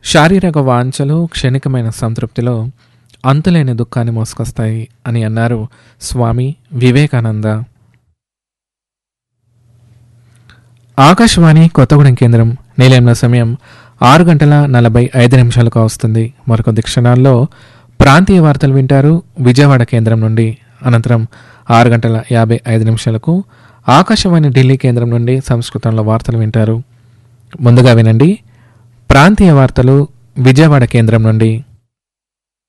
శారీరక వాంఛలు క్షణికమైన సంతృప్తిలో అంతులేని దుఃఖాన్ని మోసుకొస్తాయి అని అన్నారు స్వామి వివేకానంద. ఆకాశవాణి కొత్తగూడెం కేంద్రం నిలయంలో సమయం 6:45 వస్తుంది. మరికొద్ది క్షణాల్లో ప్రాంతీయ వార్తలు వింటారు విజయవాడ కేంద్రం నుండి. అనంతరం 6:55 ఆకాశవాణి ఢిల్లీ కేంద్రం నుండి సంస్కృతంలో వార్తలు వింటారు. ముందుగా వినండి ప్రాంతీయ వార్తలు విజయవాడ కేంద్రం నుండి.